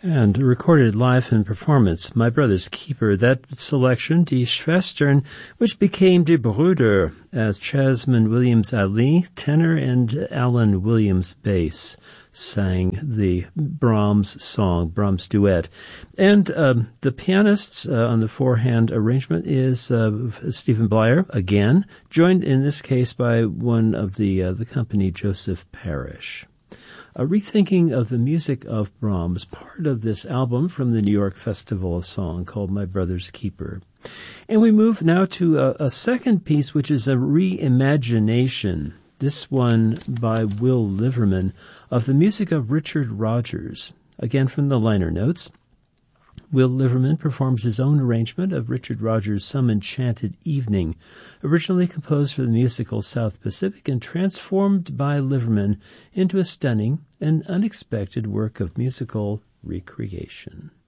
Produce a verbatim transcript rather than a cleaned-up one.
And recorded live in performance, My Brother's Keeper, that selection, Die Schwestern, which became Die Brüder, as Chasman Williams-Ali, tenor, and Alan Williams, bass, sang the Brahms song, Brahms duet. And um, the pianist uh, on the four-hand arrangement is uh, Stephen Blyer, again, joined in this case by one of the, uh, the company, Joseph Parrish. A rethinking of the music of Brahms, part of this album from the New York Festival of Song called My Brother's Keeper. And we move now to a, a second piece, which is a reimagination, this one by Will Liverman, of the music of Richard Rodgers. Again from the liner notes. Will Liverman performs his own arrangement of Richard Rodgers' Some Enchanted Evening, originally composed for the musical South Pacific and transformed by Liverman into a stunning and unexpected work of musical recreation.